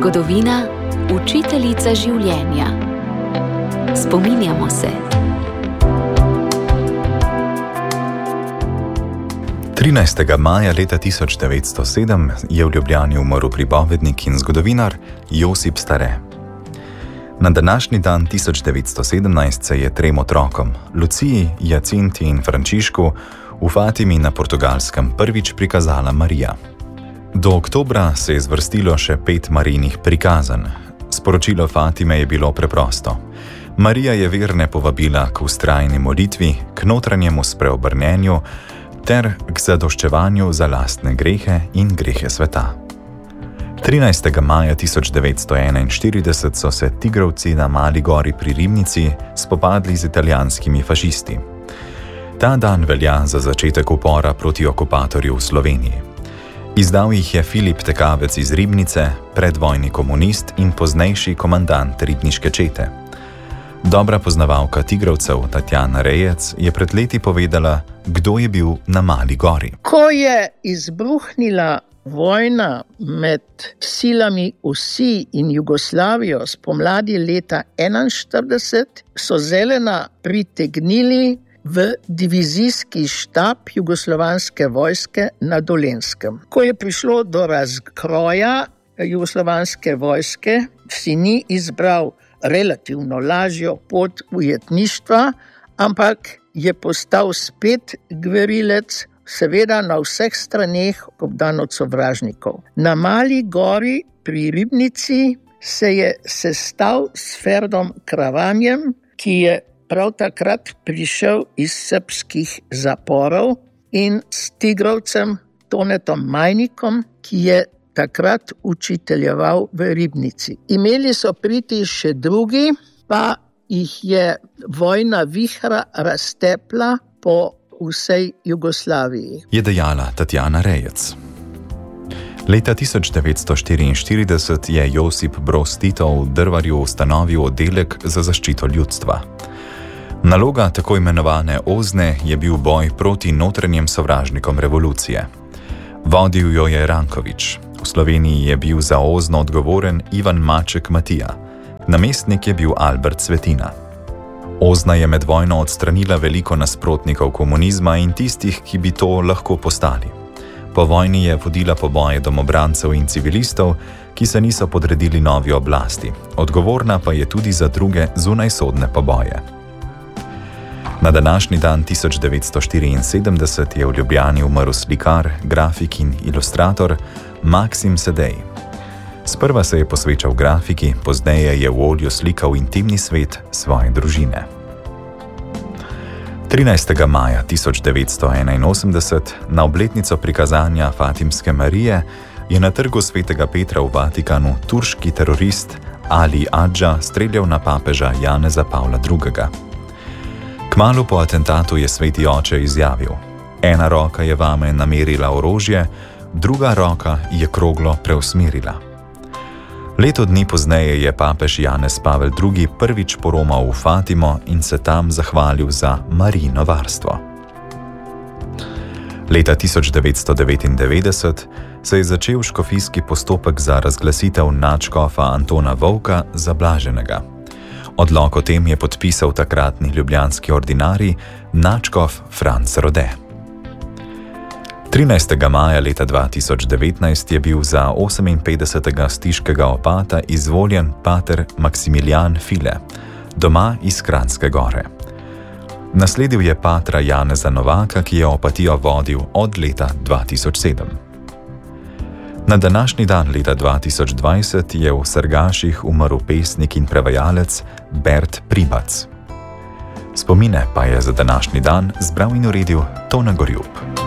Zgodovina, učiteljica življenja. Spominjamo se. 13. maja leta 1907 je v Ljubljani umrl pripovednik in zgodovinar Josip Stare. Na današnji dan 1917 se je trem otrokom, Luciji, Jacinti in Frančišku, v Fatimi na Portugalskem prvič prikazala Marija. Do oktobra se je zvrstilo še 5 Marijinih prikazanj. Sporočilo Fatime je bilo preprosto. Marija je verne povabila k vztrajni molitvi, k notranjemu spreobrnenju ter k zadoščevanju za lastne grehe in grehe sveta. 13. maja 1941 so se tigrovci na Mali gori pri Ribnici spopadli z italijanskimi fašisti. Ta dan velja za začetek upora proti okupatorju v Sloveniji. Izdal jih je Filip Tekavec iz Ribnice, predvojni komunist in poznejši komandant ribniške čete. Dobra poznavalka tigrovcev Tatjana Rejec je pred leti povedala, kdo je bil na Mali gori. Ko je izbruhnila vojna med silami Vsi in Jugoslavijo spomladi leta 1941, so Zelena pritegnili v divizijski štab jugoslovanske vojske na Dolenjskem. Ko je prišlo do razkroja jugoslovanske vojske, si ni izbral relativno lažjo pot ujetništva, ampak je postal spet gverilec, seveda na vseh straneh obdan od sovražnikov. Na Mali gori pri Ribnici se je sestal s Ferdom Kravanjem, ki je prav takrat prišel iz srbskih zaporov, in s tigrovcem Tonetom Majnikom, ki je takrat učiteljeval v Ribnici. Imeli so priti še drugi, pa jih je vojna vihra raztepla po vsej Jugoslaviji. Je dejala Tatjana Rejec. Leta 1944 je Josip Broz Tito v Drvarju ustanovil oddelek za zaščito ljudstva. Naloga tako imenovane Ozne je bil boj proti notranjim sovražnikom revolucije. Vodil jo je Ranković. V Sloveniji je bil za Ozno odgovoren Ivan Maček Matija. Namestnik je bil Albert Svetina. Ozna je med vojno odstranila veliko nasprotnikov komunizma in tistih, ki bi to lahko postali. Po vojni je vodila poboje domobrancev in civilistov, ki se niso podredili novi oblasti. Odgovorna pa je tudi za druge zunajsodne poboje. Na današnji dan 1974 je v Ljubljani umrl slikar, grafik in ilustrator Maksim Sedej. Sprva se je posvečal grafiki, pozneje je v olju slikal intimni svet svoje družine. 13. maja 1981, na obletnico prikazanja Fatimske Marije, je na trgu Svetega Petra v Vatikanu turški terorist Ali Adža streljal na papeža Janeza Pavla II. Kmalu po atentatu je sveti oče izjavil: ena roka je vame namerila orožje, druga roka je kroglo preusmerila. Leto dni pozneje je papež Janez Pavel II. Prvič poromal v Fatimo in se tam zahvalil za Marijino varstvo. Leta 1999 se je začel škofijski postopek za razglasitev nadškofa Antona Vovka za blaženega. Odlok o tem je podpisal takratni ljubljanski ordinarij nadškof Franc Rode. 13. maja leta 2019 je bil za 58. stiškega opata izvoljen pater Maksimilijan File, doma iz Kranjske Gore. Nasledil je patra Janeza Novaka, ki je opatijo vodil od leta 2007. Na današnji dan leta 2020 je v Srgaših umrl pesnik in prevajalec Bert Pribac. Spomine pa je za današnji dan zbral in uredil Tone Gorjup.